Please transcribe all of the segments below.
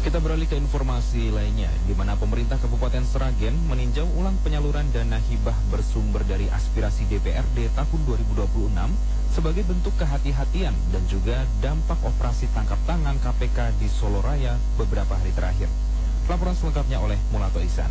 Kita beralih ke informasi lainnya, di mana pemerintah Kabupaten Sragen meninjau ulang penyaluran dana hibah bersumber dari aspirasi DPRD tahun 2026 sebagai bentuk kehati-hatian dan juga dampak operasi tangkap tangan KPK di Solo Raya beberapa hari terakhir. Laporan selengkapnya oleh Mulato Ihsan.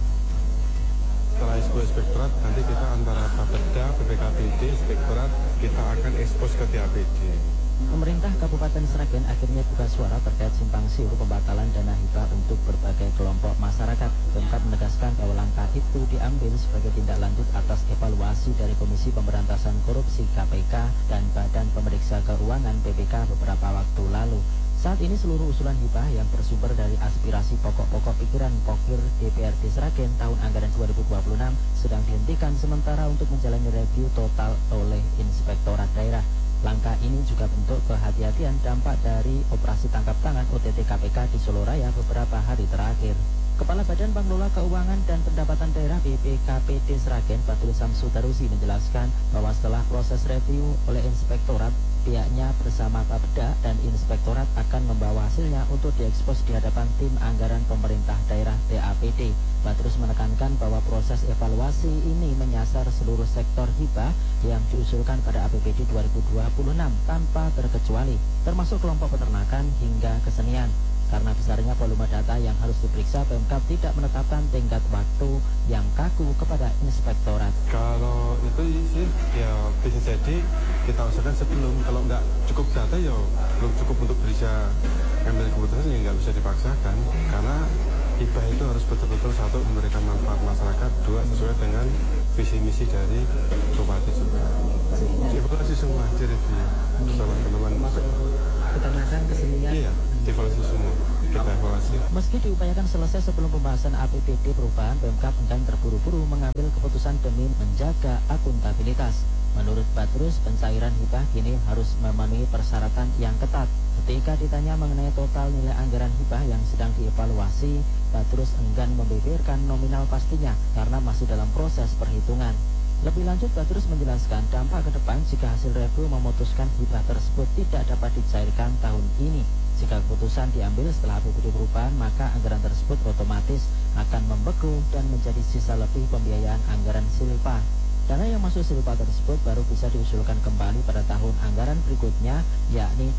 Setelah ekspos inspektorat, nanti kita antara Bapeda, BPKBD, inspektorat, kita akan ekspos ke TAPD. Pemerintah Kabupaten Sragen akhirnya buka suara terkait simpang siur pembatalan dana hibah untuk berbagai kelompok masyarakat. Pemkab menegaskan bahwa langkah itu diambil sebagai tindak lanjut atas evaluasi dari Komisi Pemberantasan Korupsi KPK dan Badan Pemeriksa Keuangan BPK beberapa waktu lalu. Saat ini seluruh usulan hibah yang bersumber dari aspirasi pokok-pokok pikiran Pokir DPRD Sragen tahun anggaran 2026 sedang dihentikan sementara untuk menjalani review total oleh Inspektorat Daerah. Langkah ini juga bentuk kehati-hatian dampak dari operasi tangkap tangan OTT KPK di Solo Raya beberapa hari terakhir. Kepala Badan Pengelola Keuangan dan Pendapatan Daerah BPKPD Sragen, Badrul Samsu Darusi menjelaskan bahwa setelah proses review oleh Inspektorat, pihaknya bersama Bapeda dan Inspektorat akan membawa hasilnya untuk diekspos di hadapan tim anggaran pemerintah daerah TAPD. Badrus menekankan bahwa proses evaluasi ini menyasar seluruh sektor hibah yang diusulkan pada APBD 2026 tanpa terkecuali, termasuk kelompok peternakan hingga kesenian. Karena besarnya volume data yang harus diperiksa, Pemkab tidak menetapkan tenggat waktu yang kaku kepada Inspektorat. Kalau itu sih, ya bisa jadi kita usahakan sebelum, kalau nggak cukup data ya belum cukup untuk bisa ambil keputusan, ya nggak bisa dipaksakan. Karena hibah itu harus betul-betul satu memberikan manfaat masyarakat, dua sesuai dengan visi misi dari Bupati juga. Evaluasi semua direview bersama teman-teman. Peternakan, kesenian. Iya, evaluasi semua. Kita evaluasi. Meski diupayakan selesai sebelum pembahasan APBD perubahan, Pemkab enggan terburu-buru mengambil keputusan demi menjaga akuntabilitas. Menurut Badrus, pencairan hibah kini harus memenuhi persyaratan yang ketat. Ketika ditanya mengenai total nilai anggaran hibah yang sedang dievaluasi, Badrus enggan membeberkan nominal pastinya karena masih dalam proses perhitungan. Lebih lanjut, Badrus menjelaskan dampak ke depan jika hasil review memutuskan hibah tersebut tidak dapat dicairkan tahun ini. Jika keputusan diambil setelah APBD perubahan, maka anggaran tersebut otomatis akan membeku dan menjadi sisa lebih pembiayaan anggaran Silpa. Dana yang masuk Silpa tersebut baru bisa diusulkan kembali pada tahun anggaran berikutnya, yakni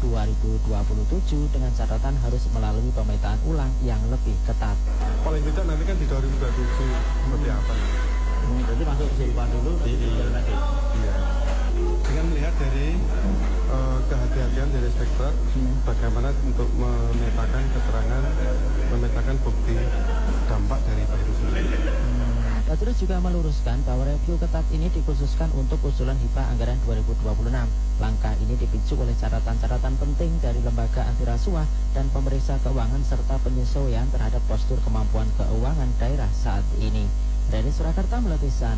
2027, dengan catatan harus melalui pemetaan ulang yang lebih ketat. Paling tidak nanti kan di 2027 seperti apa nanti. Berarti masuk Silpa dulu, lagi. Iya. Dengan melihat dari kehati-hatian dari Inspektorat, bagaimana untuk memetakan keterangan, memetakan bukti dampak dari itu sendiri. Badrus juga meluruskan bahwa review ketat ini dikhususkan untuk usulan hibah anggaran 2026. Langkah ini dipicu oleh catatan-catatan penting dari lembaga anti rasuah dan pemeriksa keuangan serta penyesuaian terhadap postur kemampuan keuangan daerah saat ini. Dari Surakarta, Mulato Ihsan.